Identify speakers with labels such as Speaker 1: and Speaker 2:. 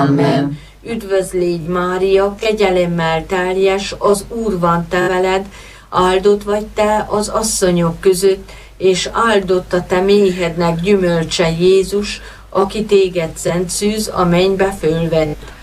Speaker 1: Amen.
Speaker 2: Üdvözlégy Mária, kegyelemmel teljes, az Úr van te veled, áldott vagy te az asszonyok között, és áldott a te méhednek gyümölcse Jézus, aki téged szent szűz a mennybe fölvett.